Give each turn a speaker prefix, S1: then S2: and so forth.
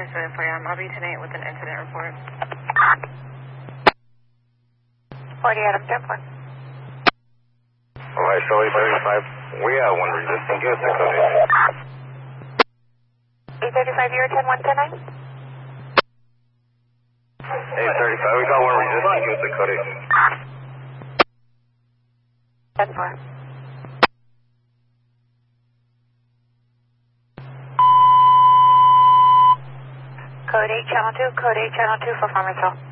S1: for you. I'll be tonight with an incident report. 40 Adam Airport.
S2: Alright, Sully 35. We have one resisting. Give us the code.
S1: 835, you're 10110.
S2: 835, we got one resisting. Give us the code.
S1: 10-4. Code 8, channel 2, for Farmersville.